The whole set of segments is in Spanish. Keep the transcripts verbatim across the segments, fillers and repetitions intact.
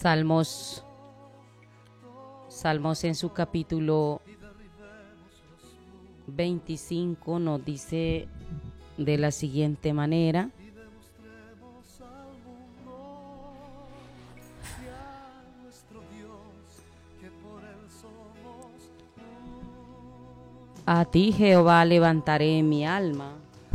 Salmos, Salmos en su capítulo veinticinco nos dice de la siguiente manera: a ti, Jehová, levantaré mi alma.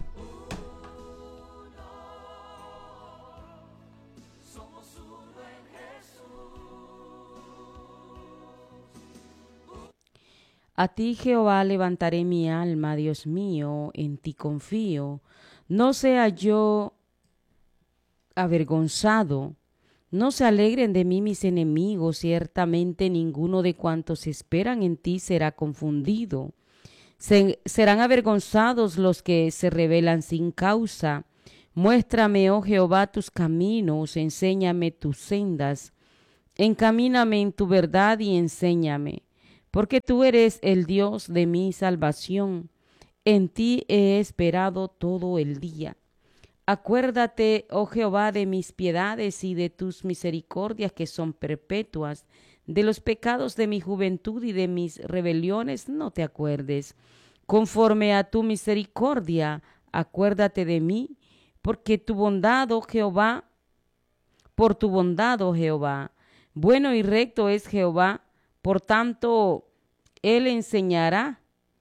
A ti, Jehová, levantaré mi alma, Dios mío, en ti confío. No sea yo avergonzado, no se alegren de mí mis enemigos, ciertamente ninguno de cuantos esperan en ti será confundido. Se, serán avergonzados los que se rebelan sin causa. Muéstrame, oh Jehová, tus caminos, enséñame tus sendas. Encamíname en tu verdad y enséñame, porque tú eres el Dios de mi salvación. En ti he esperado todo el día. Acuérdate, oh Jehová, de mis piedades y de tus misericordias que son perpetuas. De los pecados de mi juventud y de mis rebeliones no te acuerdes. Conforme a tu misericordia, acuérdate de mí, porque tu bondad, oh Jehová, por tu bondad, oh Jehová, bueno y recto es Jehová, por tanto, él enseñará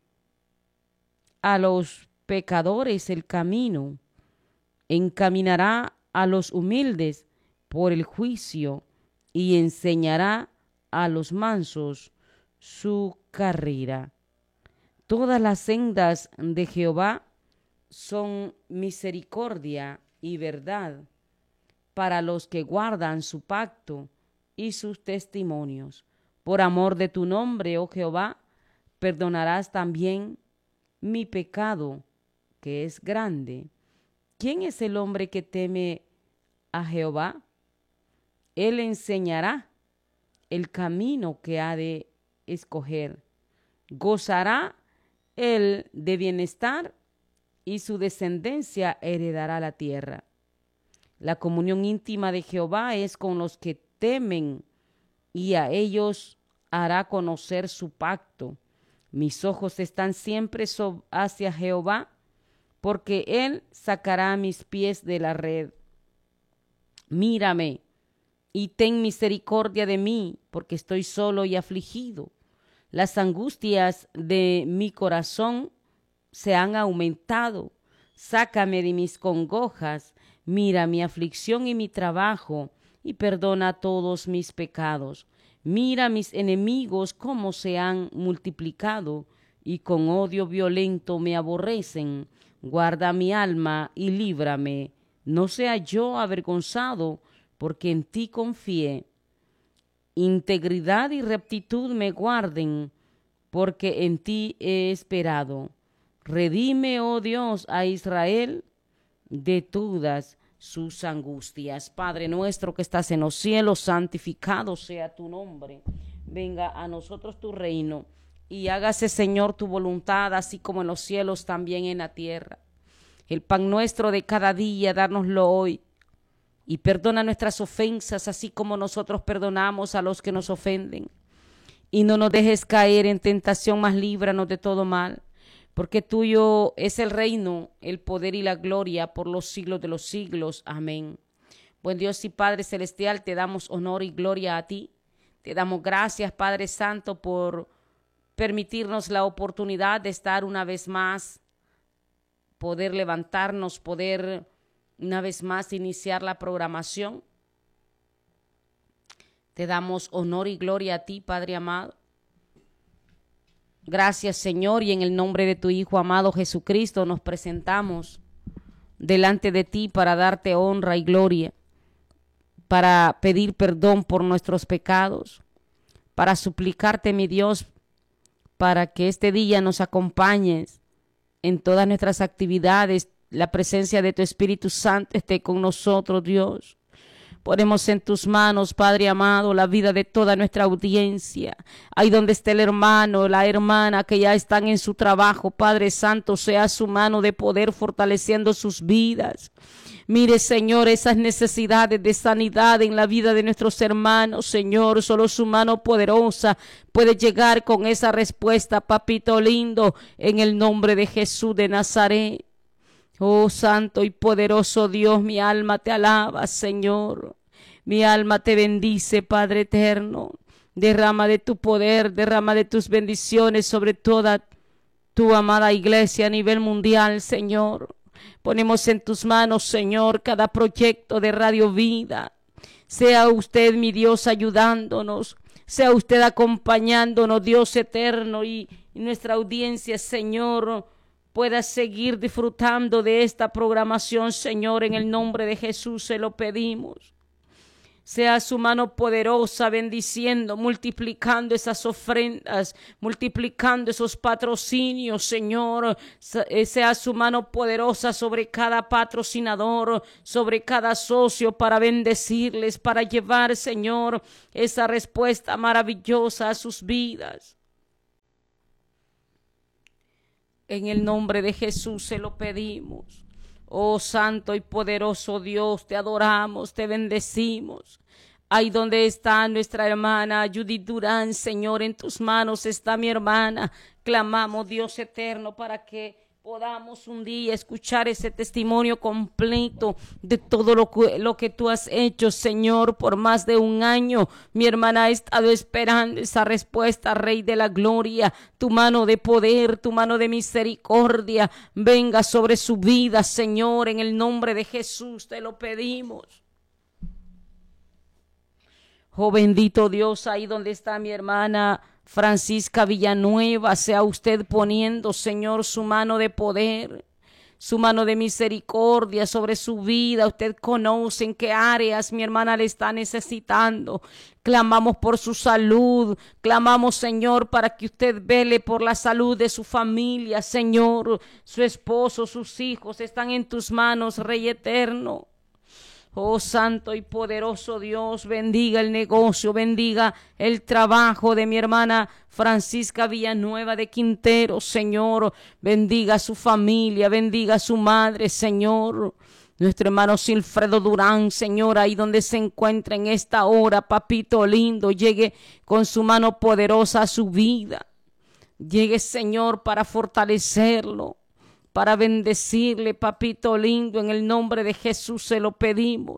a los pecadores el camino, encaminará a los humildes por el juicio y enseñará a los mansos su carrera. Todas las sendas de Jehová son misericordia y verdad para los que guardan su pacto y sus testimonios. Por amor de tu nombre, oh Jehová, perdonarás también mi pecado, que es grande. ¿Quién es el hombre que teme a Jehová? Él enseñará el camino que ha de escoger. Gozará él de bienestar y su descendencia heredará la tierra. La comunión íntima de Jehová es con los que temen y a ellos hará conocer su pacto. Mis ojos están siempre hacia Jehová, porque él sacará mis pies de la red. Mírame y ten misericordia de mí, porque estoy solo y afligido. Las angustias de mi corazón se han aumentado. Sácame de mis congojas, mira mi aflicción y mi trabajo, y perdona todos mis pecados. Mira mis enemigos cómo se han multiplicado, y con odio violento me aborrecen. Guarda mi alma y líbrame, no sea yo avergonzado, porque en ti confié. Integridad y rectitud me guarden, porque en ti he esperado. Redime, oh Dios, a Israel de todas sus angustias. Padre nuestro que estás en los cielos, santificado sea tu nombre. Venga a nosotros tu reino, y hágase, Señor, tu voluntad, así como en los cielos, también en la tierra. El pan nuestro de cada día, dárnoslo hoy. Y perdona nuestras ofensas, así como nosotros perdonamos a los que nos ofenden. Y no nos dejes caer en tentación, mas líbranos de todo mal. Porque tuyo es el reino, el poder y la gloria por los siglos de los siglos. Amén. Buen Dios y Padre celestial, te damos honor y gloria a ti. Te damos gracias, Padre Santo, por permitirnos la oportunidad de estar una vez más, poder levantarnos, poder una vez más iniciar la programación. Te damos honor y gloria a ti, Padre amado. Gracias, Señor, y en el nombre de tu Hijo amado Jesucristo nos presentamos delante de ti para darte honra y gloria, para pedir perdón por nuestros pecados, para suplicarte, mi Dios, para que este día nos acompañes en todas nuestras actividades. La presencia de tu Espíritu Santo esté con nosotros, Dios. Ponemos en tus manos, Padre amado, la vida de toda nuestra audiencia. Ahí donde esté el hermano, la hermana que ya están en su trabajo, Padre Santo, sea su mano de poder fortaleciendo sus vidas. Mire, Señor, esas necesidades de sanidad en la vida de nuestros hermanos, Señor, solo su mano poderosa puede llegar con esa respuesta, papito lindo, en el nombre de Jesús de Nazaret. Oh santo y poderoso Dios, mi alma te alaba, Señor. Mi alma te bendice, Padre eterno. Derrama de tu poder, derrama de tus bendiciones sobre toda tu amada iglesia a nivel mundial, Señor. Ponemos en tus manos, Señor, cada proyecto de Radio Vida. Sea usted, mi Dios, ayudándonos. Sea usted acompañándonos, Dios eterno, y, y nuestra audiencia, Señor, pueda seguir disfrutando de esta programación, Señor, en el nombre de Jesús se lo pedimos. Sea su mano poderosa bendiciendo, multiplicando esas ofrendas, multiplicando esos patrocinios, Señor. Sea su mano poderosa sobre cada patrocinador, sobre cada socio para bendecirles, para llevar, Señor, esa respuesta maravillosa a sus vidas. En el nombre de Jesús se lo pedimos. Oh santo y poderoso Dios, te adoramos, te bendecimos. Ahí donde está nuestra hermana Judith Durán, Señor, en tus manos está mi hermana. Clamamos, Dios eterno, para que podamos un día escuchar ese testimonio completo de todo lo que, lo que tú has hecho, Señor, por más de un año. Mi hermana ha estado esperando esa respuesta, Rey de la Gloria. Tu mano de poder, tu mano de misericordia, venga sobre su vida, Señor, en el nombre de Jesús te lo pedimos. Oh bendito Dios, ahí donde está mi hermana Francisca Villanueva, sea usted poniendo, Señor, su mano de poder, su mano de misericordia sobre su vida. Usted conoce en qué áreas mi hermana le está necesitando. Clamamos por su salud, clamamos, Señor, para que usted vele por la salud de su familia, Señor. Su esposo, sus hijos están en tus manos, Rey eterno. Oh santo y poderoso Dios, bendiga el negocio, bendiga el trabajo de mi hermana Francisca Villanueva de Quintero, Señor. Bendiga a su familia, bendiga a su madre, Señor. Nuestro hermano Silfredo Durán, Señor, ahí donde se encuentra en esta hora, papito lindo, llegue con su mano poderosa a su vida. Llegue, Señor, para fortalecerlo, para bendecirle, papito lindo, en el nombre de Jesús se lo pedimos.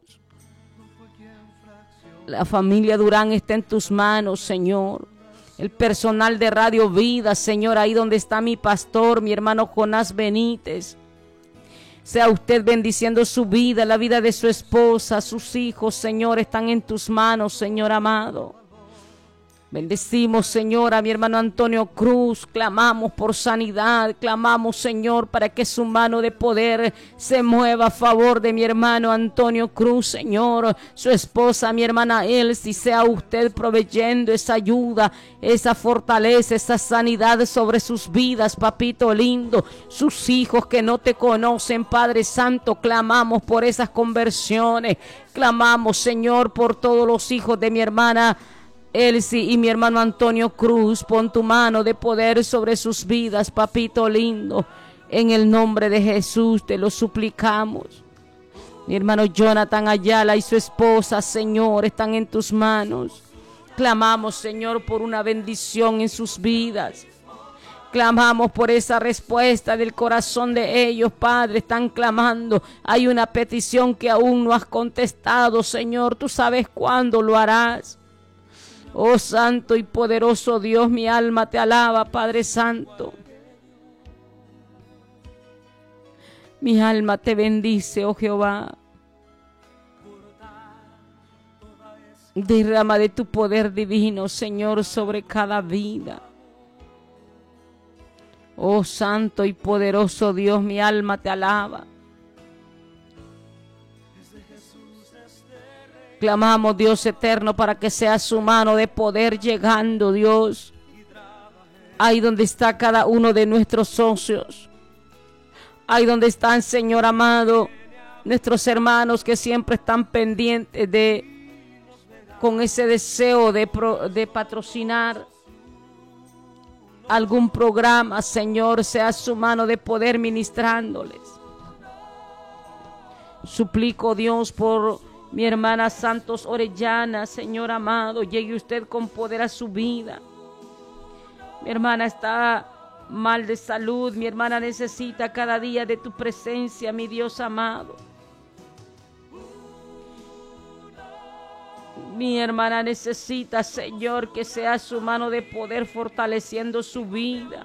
La familia Durán está en tus manos, Señor. El personal de Radio Vida, Señor, ahí donde está mi pastor, mi hermano Jonás Benítez. Sea usted bendiciendo su vida, la vida de su esposa, sus hijos, Señor, están en tus manos, Señor amado. Bendecimos, Señor, a mi hermano Antonio Cruz. Clamamos por sanidad. Clamamos, Señor, para que su mano de poder se mueva a favor de mi hermano Antonio Cruz, Señor. Su esposa, mi hermana Elsie, sea usted proveyendo esa ayuda, esa fortaleza, esa sanidad sobre sus vidas, papito lindo. Sus hijos que no te conocen, Padre Santo, clamamos por esas conversiones. Clamamos, Señor, por todos los hijos de mi hermana Elsie y mi hermano Antonio Cruz. Pon tu mano de poder sobre sus vidas, papito lindo. En el nombre de Jesús te lo suplicamos. Mi hermano Jonathan Ayala y su esposa, Señor, están en tus manos. Clamamos, Señor, por una bendición en sus vidas. Clamamos por esa respuesta del corazón de ellos, Padre. Están clamando. Hay una petición que aún no has contestado, Señor. Tú sabes cuándo lo harás. Oh santo y poderoso Dios, mi alma te alaba, Padre Santo. Mi alma te bendice, oh Jehová. Derrama de tu poder divino, Señor, sobre cada vida. Oh santo y poderoso Dios, mi alma te alaba. Clamamos, Dios eterno, para que sea su mano de poder llegando, Dios, ahí donde está cada uno de nuestros socios, ahí donde están, Señor amado, nuestros hermanos que siempre están pendientes de, con ese deseo de, pro, de patrocinar algún programa, Señor, sea su mano de poder ministrándoles. Suplico, Dios, por mi hermana Santos Orellana, Señor amado, llegue usted con poder a su vida. Mi hermana está mal de salud, mi hermana necesita cada día de tu presencia, mi Dios amado. Mi hermana necesita, Señor, que sea su mano de poder fortaleciendo su vida,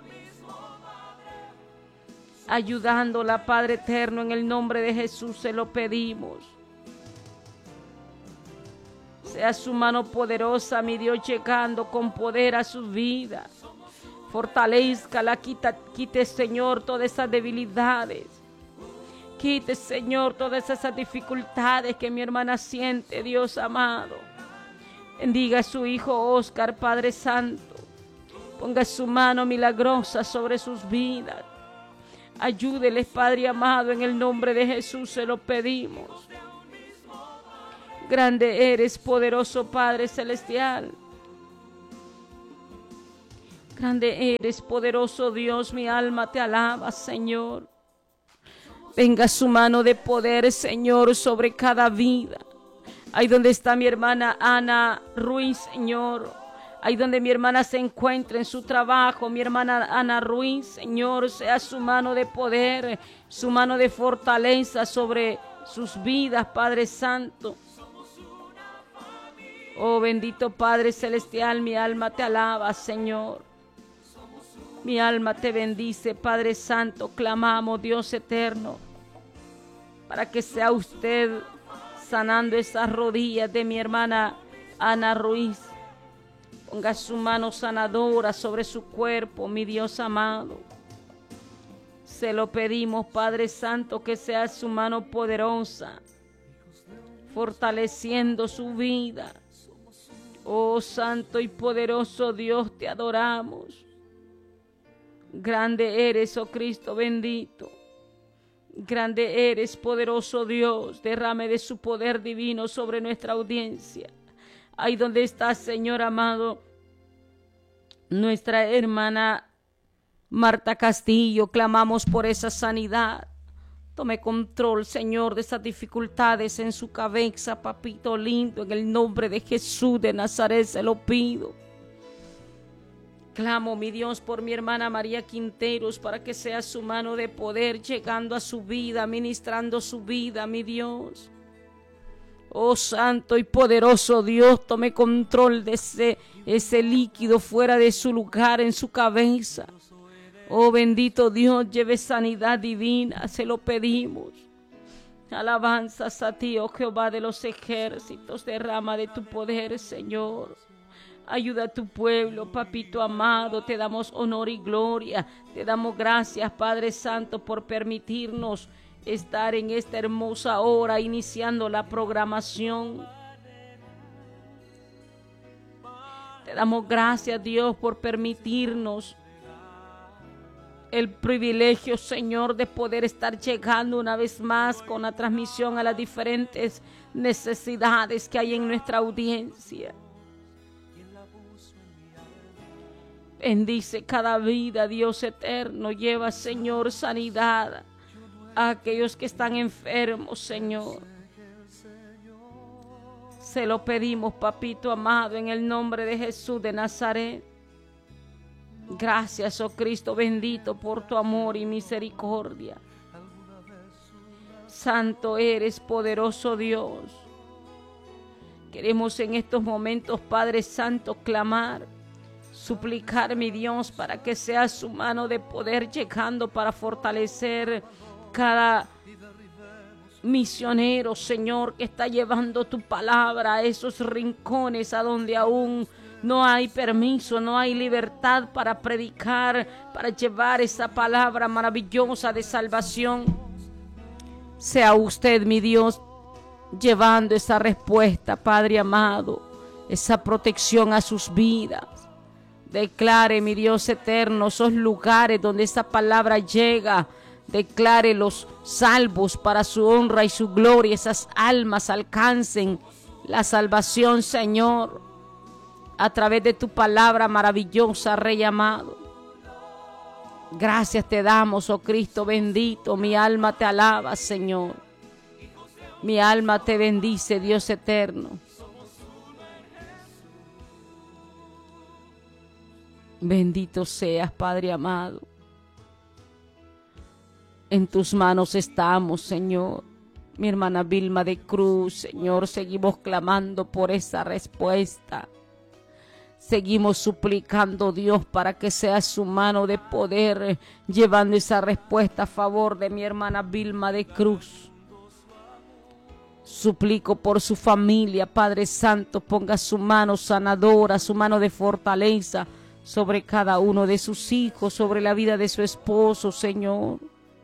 ayudándola, Padre eterno, en el nombre de Jesús se lo pedimos. Sea su mano poderosa, mi Dios, llegando con poder a su vida. Fortalezcala, quita, quite, Señor, todas esas debilidades. Quite, Señor, todas esas dificultades que mi hermana siente, Dios amado. Bendiga a su hijo Oscar, Padre Santo. Ponga su mano milagrosa sobre sus vidas. Ayúdeles, Padre amado, en el nombre de Jesús se lo pedimos. Grande eres, poderoso Padre celestial. Grande eres, poderoso Dios, mi alma te alaba, Señor. Venga su mano de poder, Señor, sobre cada vida. Ahí donde está mi hermana Ana Ruiz, Señor. Ahí donde mi hermana se encuentra en su trabajo, mi hermana Ana Ruiz, Señor, sea su mano de poder, su mano de fortaleza sobre sus vidas, Padre Santo. Oh, bendito Padre celestial, mi alma te alaba, Señor. Mi alma te bendice, Padre Santo. Clamamos, Dios eterno, para que sea usted sanando esas rodillas de mi hermana Ana Ruiz. Ponga su mano sanadora sobre su cuerpo, mi Dios amado. Se lo pedimos, Padre Santo, que sea su mano poderosa, fortaleciendo su vida. Oh, santo y poderoso Dios, te adoramos. Grande eres, oh Cristo bendito. Grande eres, poderoso Dios. Derrame de su poder divino sobre nuestra audiencia. Ahí donde está, Señor amado, nuestra hermana Marta Castillo, clamamos por esa sanidad. Tome control, Señor, de esas dificultades en su cabeza, papito lindo. En el nombre de Jesús de Nazaret se lo pido. Clamo, mi Dios, por mi hermana María Quinteros, para que sea su mano de poder llegando a su vida, ministrando su vida, mi Dios. Oh, santo y poderoso Dios, tome control de ese, ese líquido fuera de su lugar en su cabeza. Oh, bendito Dios, lleve sanidad divina, se lo pedimos. Alabanzas a ti, oh Jehová de los ejércitos, derrama de tu poder, Señor. Ayuda a tu pueblo, papito amado, te damos honor y gloria. Te damos gracias, Padre Santo, por permitirnos estar en esta hermosa hora, iniciando la programación. Te damos gracias, Dios, por permitirnos el privilegio, Señor, de poder estar llegando una vez más con la transmisión a las diferentes necesidades que hay en nuestra audiencia. Bendice cada vida, Dios eterno. Lleva, Señor, sanidad a aquellos que están enfermos, Señor. Se lo pedimos, papito amado, en el nombre de Jesús de Nazaret. Gracias, oh Cristo bendito, por tu amor y misericordia. Santo eres, poderoso Dios. Queremos en estos momentos, Padre Santo, clamar, suplicar, mi Dios, para que sea su mano de poder llegando para fortalecer cada misionero, Señor, que está llevando tu palabra a esos rincones a donde aún no hay permiso, no hay libertad para predicar, para llevar esa palabra maravillosa de salvación. Sea usted, mi Dios, llevando esa respuesta, Padre amado, esa protección a sus vidas. Declare, mi Dios eterno, esos lugares donde esa palabra llega, declárelos salvos para su honra y su gloria. Esas almas alcancen la salvación, Señor, a través de tu palabra maravillosa, Rey amado. Gracias te damos, oh Cristo bendito. Mi alma te alaba, Señor. Mi alma te bendice, Dios eterno. Bendito seas, Padre amado. En tus manos estamos, Señor. Mi hermana Vilma de Cruz, Señor, seguimos clamando por esa respuesta. Seguimos suplicando, Dios, para que sea su mano de poder llevando esa respuesta a favor de mi hermana Vilma de Cruz. Suplico por su familia, Padre Santo, ponga su mano sanadora, su mano de fortaleza sobre cada uno de sus hijos, sobre la vida de su esposo, Señor.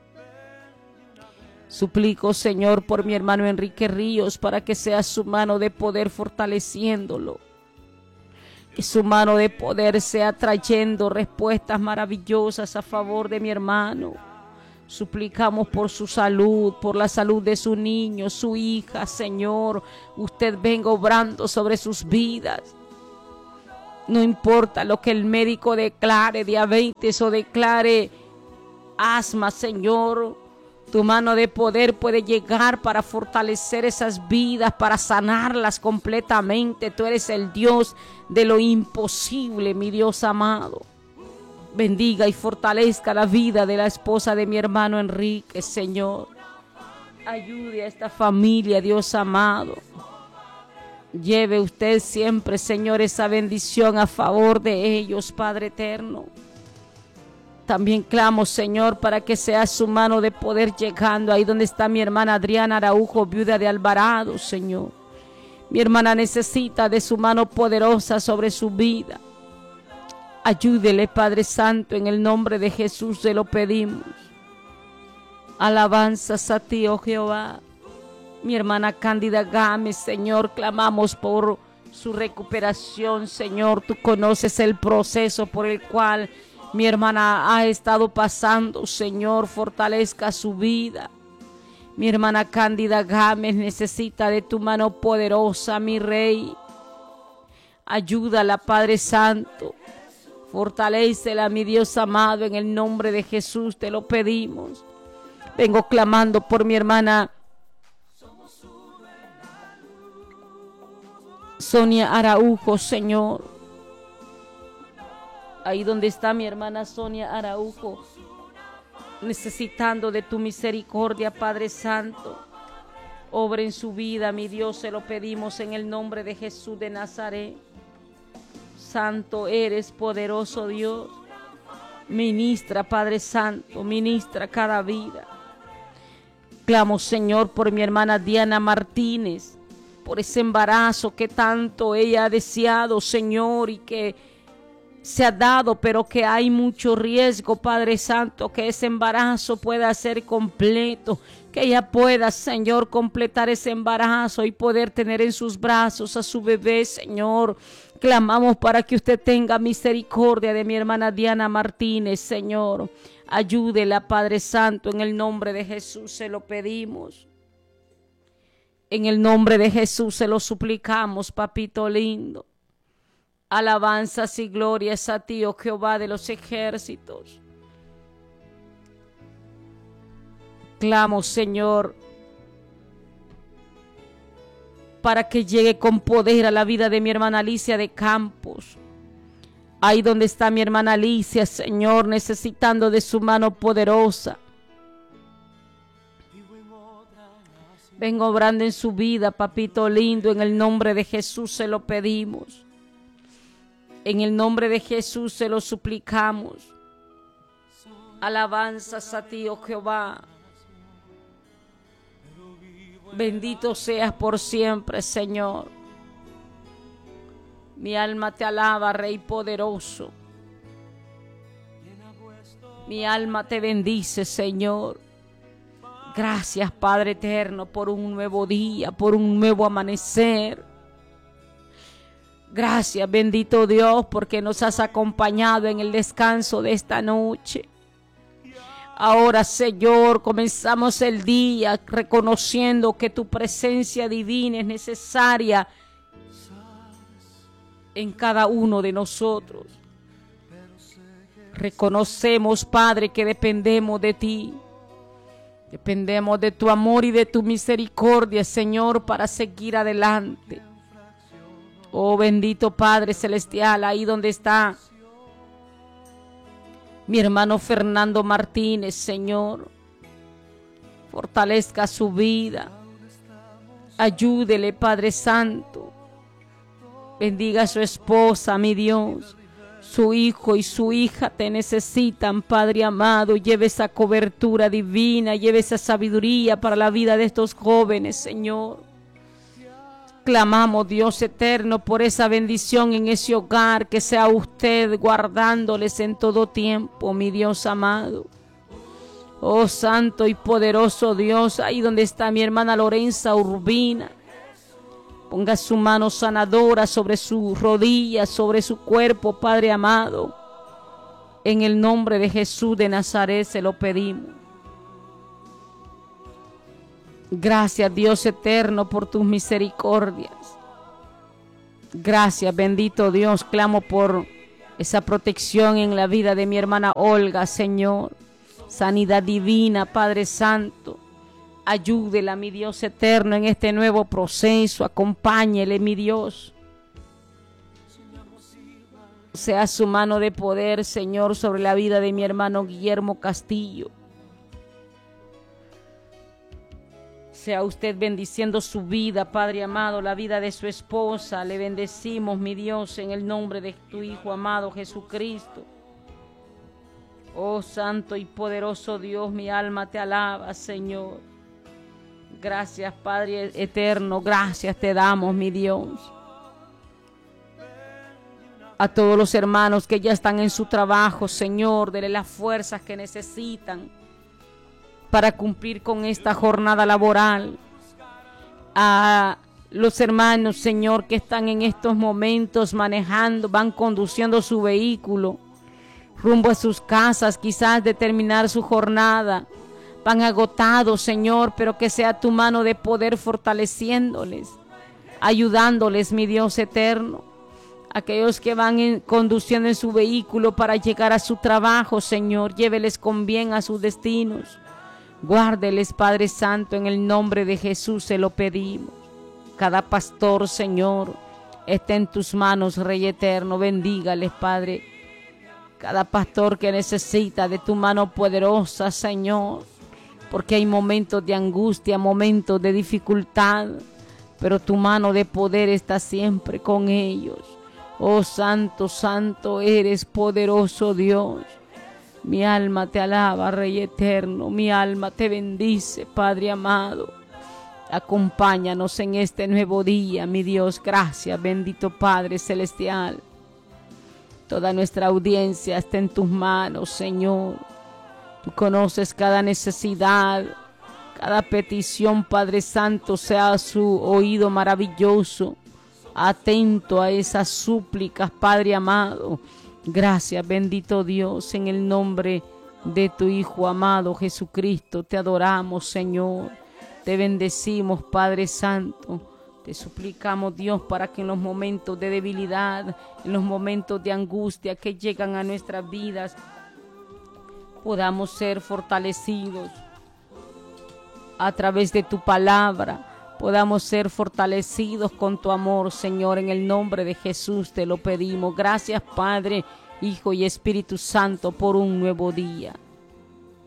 Suplico, Señor, por mi hermano Enrique Ríos, para que sea su mano de poder fortaleciéndolo. Que su mano de poder sea trayendo respuestas maravillosas a favor de mi hermano. Suplicamos por su salud, por la salud de su niño, su hija, Señor. Usted venga obrando sobre sus vidas. No importa lo que el médico declare, diabetes o declare asma, Señor. Tu mano de poder puede llegar para fortalecer esas vidas, para sanarlas completamente. Tú eres el Dios de lo imposible, mi Dios amado. Bendiga y fortalezca la vida de la esposa de mi hermano Enrique, Señor. Ayude a esta familia, Dios amado. Lleve usted siempre, Señor, esa bendición a favor de ellos, Padre eterno. También clamo, Señor, para que sea su mano de poder llegando ahí donde está mi hermana Adriana Araujo, viuda de Alvarado, Señor. Mi hermana necesita de su mano poderosa sobre su vida. Ayúdele, Padre Santo, en el nombre de Jesús se lo pedimos. Alabanzas a ti, oh Jehová. Mi hermana Cándida Gámez, Señor, clamamos por su recuperación, Señor. Tú conoces el proceso por el cual mi hermana ha estado pasando, Señor, fortalezca su vida. Mi hermana Cándida Gámez necesita de tu mano poderosa, mi Rey. Ayúdala, Padre Santo. Fortalécela, mi Dios amado, en el nombre de Jesús te lo pedimos. Vengo clamando por mi hermana Sonia Araujo, Señor. Ahí donde está mi hermana Sonia Araujo, necesitando de tu misericordia, Padre Santo. Obra en su vida, mi Dios, se lo pedimos en el nombre de Jesús de Nazaret. Santo eres, poderoso Dios. Ministra, Padre Santo, ministra cada vida. Clamo, Señor, por mi hermana Diana Martínez, por ese embarazo que tanto ella ha deseado, Señor, y que se ha dado, pero que hay mucho riesgo, Padre Santo, que ese embarazo pueda ser completo, que ella pueda, Señor, completar ese embarazo y poder tener en sus brazos a su bebé, Señor. Clamamos para que usted tenga misericordia de mi hermana Diana Martínez, Señor. Ayúdela, Padre Santo, en el nombre de Jesús se lo pedimos. En el nombre de Jesús se lo suplicamos, papito lindo. Alabanzas y glorias a ti, oh Jehová de los ejércitos. Clamo, Señor, para que llegue con poder a la vida de mi hermana Alicia de Campos. Ahí donde está mi hermana Alicia, Señor, necesitando de su mano poderosa. Vengo obrando en su vida, papito lindo, en el nombre de Jesús se lo pedimos. En el nombre de Jesús se lo suplicamos. Alabanzas a ti, oh Jehová. Bendito seas por siempre, Señor. Mi alma te alaba, Rey poderoso. Mi alma te bendice, Señor. Gracias, Padre eterno, por un nuevo día, por un nuevo amanecer. Gracias, bendito Dios, porque nos has acompañado en el descanso de esta noche. Ahora, Señor, comenzamos el día reconociendo que tu presencia divina es necesaria en cada uno de nosotros. Reconocemos, Padre, que dependemos de ti. Dependemos de tu amor y de tu misericordia, Señor, para seguir adelante. Oh, bendito Padre Celestial, ahí donde está mi hermano Fernando Martínez, Señor, fortalezca su vida. Ayúdele, Padre Santo. Bendiga a su esposa, mi Dios. Su hijo y su hija te necesitan, Padre amado. Lleve esa cobertura divina, lleve esa sabiduría para la vida de estos jóvenes, Señor. Clamamos, Dios eterno, por esa bendición en ese hogar, que sea usted guardándoles en todo tiempo, mi Dios amado. Oh, santo y poderoso Dios, ahí donde está mi hermana Lorenza Urbina, ponga su mano sanadora sobre su rodilla, sobre su cuerpo, Padre amado. En el nombre de Jesús de Nazaret se lo pedimos. Gracias, Dios eterno, por tus misericordias. Gracias, bendito Dios. Clamo por esa protección en la vida de mi hermana Olga, Señor. Sanidad divina, Padre Santo. Ayúdela, mi Dios eterno, en este nuevo proceso. Acompáñele, mi Dios. Sea su mano de poder, Señor, sobre la vida de mi hermano Guillermo Castillo. Sea usted bendiciendo su vida, Padre amado, la vida de su esposa. Le bendecimos, mi Dios, en el nombre de tu Hijo amado Jesucristo. Oh, santo y poderoso Dios, mi alma te alaba, Señor. Gracias, Padre eterno, gracias te damos, mi Dios. A todos los hermanos que ya están en su trabajo, Señor, denle las fuerzas que necesitan para cumplir con esta jornada laboral. A los hermanos, Señor, que están en estos momentos manejando, van conduciendo su vehículo rumbo a sus casas, quizás de terminar su jornada, van agotados, Señor, pero que sea tu mano de poder fortaleciéndoles, ayudándoles, mi Dios eterno. Aquellos que van en, conduciendo en su vehículo para llegar a su trabajo, Señor, lléveles con bien a sus destinos. Guárdeles, Padre Santo, en el nombre de Jesús se lo pedimos. Cada pastor, Señor, está en tus manos, Rey eterno. Bendígales, Padre. Cada pastor que necesita de tu mano poderosa, Señor, porque hay momentos de angustia, momentos de dificultad, pero tu mano de poder está siempre con ellos. Oh, santo, santo eres, poderoso Dios. Mi alma te alaba, Rey eterno. Mi alma te bendice, Padre amado. Acompáñanos en este nuevo día, mi Dios. Gracias, bendito Padre celestial. Toda nuestra audiencia está en tus manos, Señor. Tú conoces cada necesidad, cada petición, Padre Santo. Sea su oído maravilloso, atento a esas súplicas, Padre amado. Gracias, bendito Dios, en el nombre de tu Hijo amado Jesucristo. Te adoramos, Señor. Te bendecimos, Padre Santo. Te suplicamos, Dios, para que en los momentos de debilidad, en los momentos de angustia que llegan a nuestras vidas, podamos ser fortalecidos a través de tu palabra. Podamos ser fortalecidos con tu amor, Señor, en el nombre de Jesús te lo pedimos. Gracias, Padre, Hijo y Espíritu Santo, por un nuevo día.